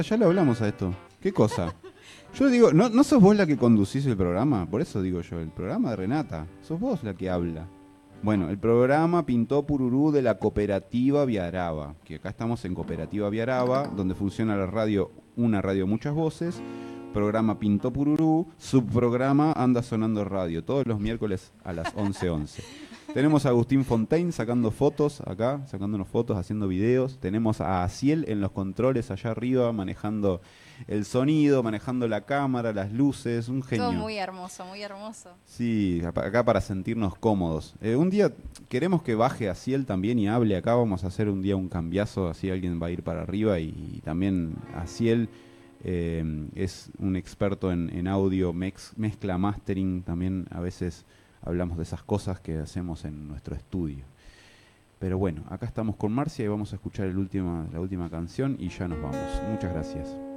Ya lo hablamos a esto. ¿Qué cosa? Yo digo, ¿no sos vos la que conducís el programa? Por eso digo yo, el programa de Renata. Sos vos la que habla. Bueno, el programa Pintó Pururú de la Cooperativa Viaraba, que acá estamos en Cooperativa Viaraba, donde funciona la radio, una radio muchas voces, programa Pintó Pururú, subprograma Anda Sonando Radio, todos los miércoles a las 11:11. Tenemos a Agustín Fontaine sacando fotos acá, sacándonos fotos, haciendo videos. Tenemos a Aciel en los controles allá arriba, manejando el sonido, manejando la cámara, las luces, un Todo genio. muy hermoso, muy hermoso. Sí, acá para sentirnos cómodos. Un día queremos que baje Aciel también y hable acá. Vamos a hacer un día un cambiazo, así alguien va a ir para arriba. Y también Aciel es un experto en audio, mezcla, mastering. También a veces hablamos de esas cosas que hacemos en nuestro estudio. Pero bueno, acá estamos con Marcia y vamos a escuchar la última canción y ya nos vamos. Muchas gracias.